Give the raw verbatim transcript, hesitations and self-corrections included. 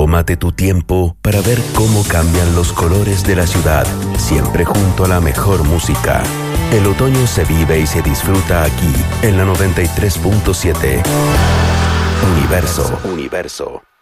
Tómate tu tiempo para ver cómo cambian los colores de la ciudad, siempre junto a la mejor música. El otoño se vive y se disfruta aquí, en la noventa y tres punto siete. Universo, Universo.